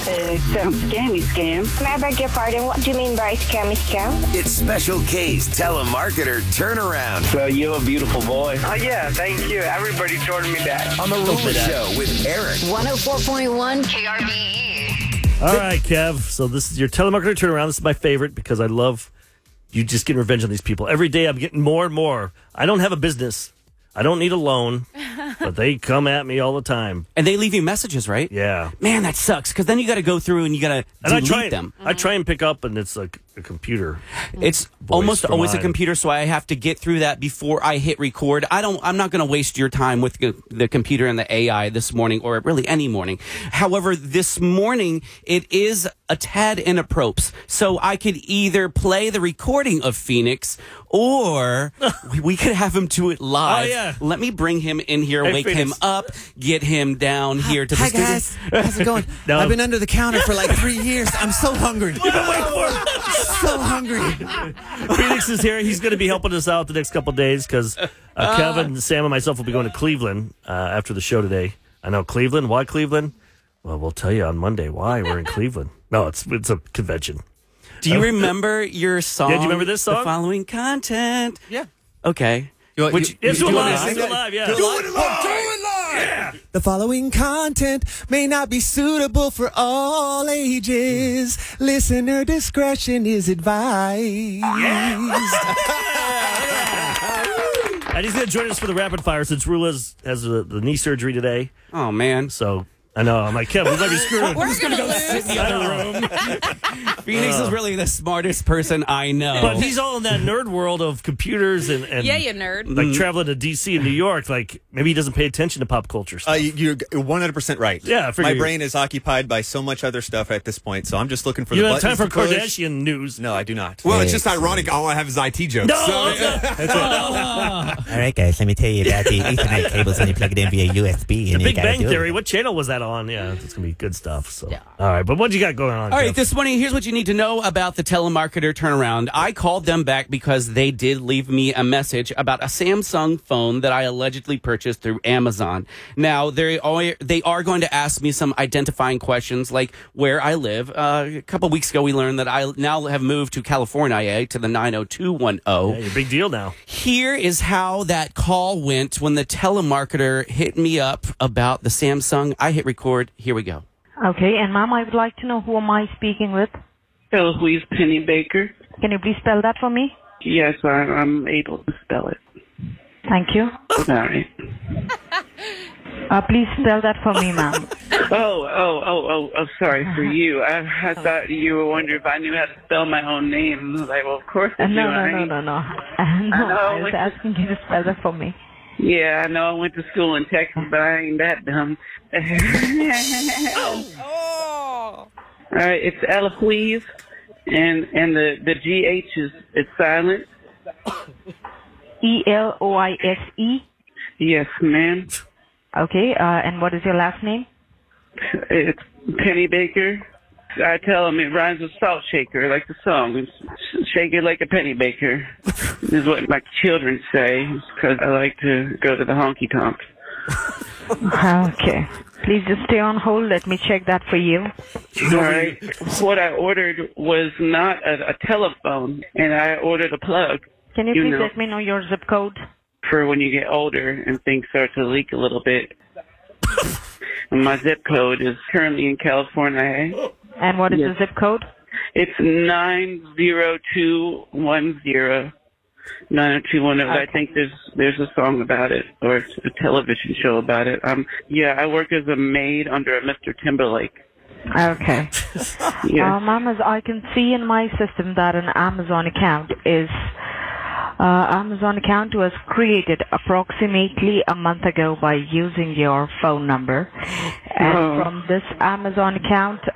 Some scammy scam. I beg your pardon, what do you mean by scammy scam? It's Special K's telemarketer turnaround So you have a beautiful voice. Oh, yeah, thank you. Everybody's ordering me back. on the Rumor Show with Eric. 104.1 KRBE. All right, Kev. So this is your telemarketer turnaround. This is my favorite because I love you just getting revenge on these people. Every day I'm getting more and more. I don't have a business. I don't need a loan, but they come at me all the time. And they leave you messages, right? Yeah. Man, that sucks, because then you got to go through and you got to delete them. I try and pick up, and it's like a computer. It's almost from always a mine. computer, so I have to get through that before I hit record. I'm not going to waste your time with the computer and the AI this morning, or really any morning. However, this morning, it is a tad inappropriate. So I could either play the recording of Phoenix, or we could have him do it live. Oh, yeah. Let me bring him in here, Hey, wake Phoenix. him up, get him down here to the Hi, studio. guys. How's it going? No. I've been under the counter for like 3 years. I'm so hungry. You've been waiting for it. So hungry. Phoenix is here. He's going to be helping us out the next couple of days because Kevin, Sam, and myself will be going to Cleveland after the show today. I know Cleveland. Why Cleveland? Well, we'll tell you on Monday why we're in Cleveland. No, it's a convention. Do you remember your song? Yeah, do you remember this song? The following content. Yeah. Okay. Let's do it live. wanna Let's sing do it it? live, yeah. Do it live. The following content may not be suitable for all ages. Listener discretion is advised. And he's going to join us for the rapid fire since Rula has the knee surgery today. Oh, man. So I know. I'm like, Kevin, we might be screwed. We're going to lose. I don't know. Phoenix is really the smartest person I know. But he's all in that nerd world of computers and Yeah, you nerd. like traveling to D.C. and New York. Like maybe he doesn't pay attention to pop culture stuff. You're 100% right. Yeah, I figured my you- brain is occupied by so much other stuff at this point, so I'm just looking for You the don't have time buttons for to push. Kardashian news. No, I do not. Well, it's just ironic. All I have is IT jokes. No, All right, guys, let me tell you about the Ethernet cables when you plug it in via USB. The And Big Bang Theory. What channel was that on? Yeah, it's gonna be good stuff. So, all right. But what you got going on? All right, Kev? this morning, here's what you need to know about the telemarketer turnaround. I called them back because they did leave me a message about a Samsung phone that I allegedly purchased through Amazon. Now, they are going to ask me some identifying questions like where I live. A couple weeks ago, we learned that I now have moved to California, to the 90210. Yeah, you're a big deal now. Here is how that call went when the telemarketer hit me up about the Samsung. I hit record. Here we go. Okay, and ma'am, I would like to know who am I speaking with? Eloise Penny Baker. Can you please spell that for me? Yes, I'm able to spell it. Thank you. All right. Please spell that for me, ma'am. Oh, sorry for you. I thought you were wondering if I knew how to spell my own name. I was like, well, of course I do. No. I I was asking you to spell that for me. Yeah, I know I went to school in Texas, but I ain't that dumb. Oh. All right, it's Eloise, and the GH it's silent. Eloise. Yes, ma'am. Okay, and what is your last name? It's Penny Baker. I tell them it rhymes with salt shaker, like the song. It's shake it like a penny baker, is what my children say, because I like to go to the honky tonk. Okay. Please just stay on hold. Let me check that for you. All right. What I ordered was not a telephone, and I ordered a plug. Can you You please know. let me know your zip code? For when you get older and things start to leak a little bit. And my zip code is currently in California. And what is Yes. the zip code? It's 90210. 90210. I think there's a song about it, or it's a television show about it. I work as a maid under a Mr. Timberlake. Okay. Yes. Ma'am, as I can see in my system that an Amazon account was created approximately a month ago by using your phone number. And from this Amazon account,